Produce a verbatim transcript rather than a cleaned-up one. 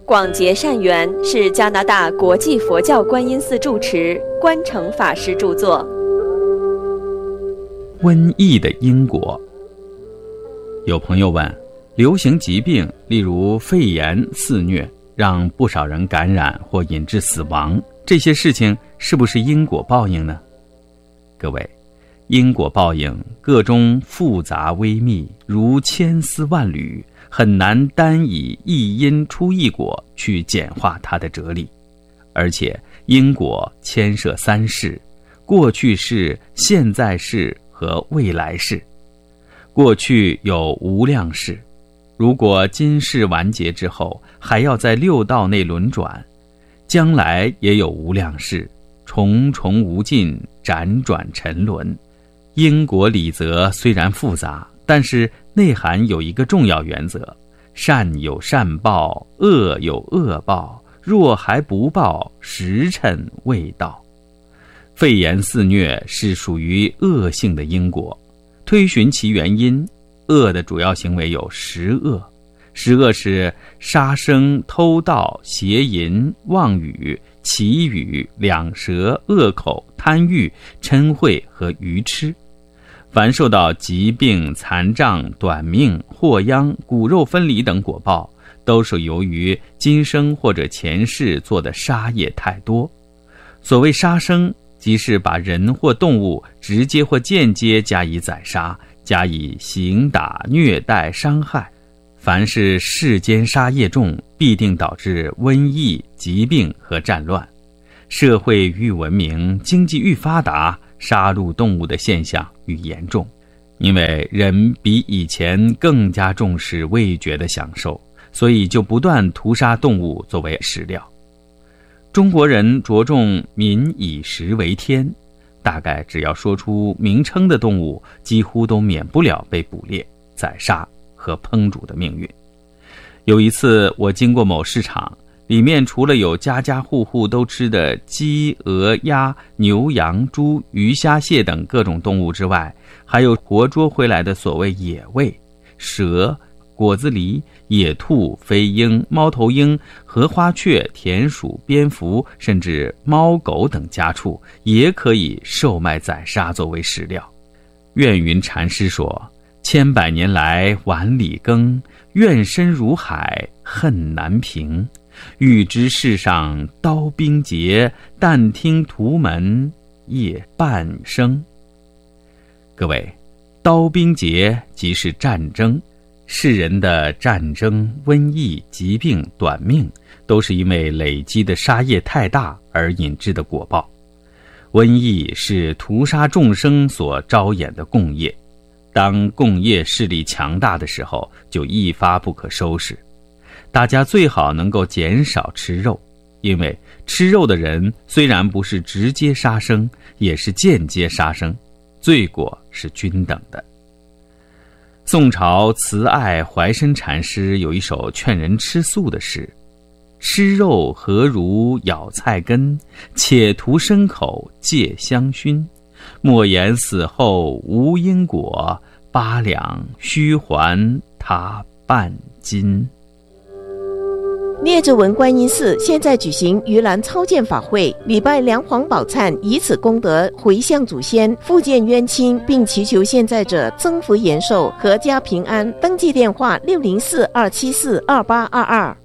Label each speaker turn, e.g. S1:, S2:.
S1: 广结善缘是加拿大国际佛教观音寺住持关诚法师著作。
S2: 瘟疫的因果。有朋友问，流行疾病例如肺炎肆虐，让不少人感染或引致死亡，这些事情是不是因果报应呢？各位，因果报应各中复杂微密，如千丝万缕，很难单以一因出一果去简化它的哲理。而且因果牵涉三世，过去世、现在世和未来世。过去有无量世，如果今世完结之后还要在六道内轮转，将来也有无量世，重重无尽，辗转沉沦。因果理则虽然复杂，但是内涵有一个重要原则：善有善报，恶有恶报，若还不报，时辰未到。肺炎肆虐是属于恶性的因果，推寻其原因，恶的主要行为有十恶。十恶是杀生、偷盗、邪淫、妄语、绮语、两舌、恶口、贪欲、嗔恚和愚痴。凡受到疾病、残障、短命、祸殃、骨肉分离等果报，都是由于今生或者前世做的杀业太多。所谓杀生，即是把人或动物直接或间接加以宰杀，加以刑打、虐待、伤害。凡是世间杀业重，必定导致瘟疫、疾病和战乱。社会愈文明，经济愈发达，杀戮动物的现象愈严重。因为人比以前更加重视味觉的享受，所以就不断屠杀动物作为食料。中国人着重民以食为天，大概只要说出名称的动物，几乎都免不了被捕猎、宰杀和烹煮的命运。有一次我经过某市场，里面除了有家家户户都吃的鸡、鹅、鸭、牛、羊、猪、鱼、虾、蟹等各种动物之外，还有活捉回来的所谓野味，蛇、果子狸、野兔、飞鹰、猫头鹰、荷花雀、田鼠、蝙蝠，甚至猫狗等家畜也可以售卖宰杀作为食料。愿云禅师说，千百年来碗里羹，怨深如海，恨难平。欲知世上刀兵劫，但听屠门夜半声。各位，刀兵劫即是战争，世人的战争、瘟疫、疾病、短命，都是因为累积的杀业太大而引致的果报。瘟疫是屠杀众生所招演的共业，当共业势力强大的时候，就一发不可收拾。大家最好能够减少吃肉，因为吃肉的人虽然不是直接杀生，也是间接杀生，罪过是均等的。宋朝慈爱怀深禅师有一首劝人吃素的诗：吃肉何如咬菜根，且图牲口借香薰。莫言死后无因果，八两须还他半斤。
S3: 聂智文观音寺现在举行盂兰操剑法会，礼拜梁皇宝忏，以此功德回向祖先，复见冤亲，并祈求现在者增福延寿，阖家平安。登记电话：六零四二七四二八二二。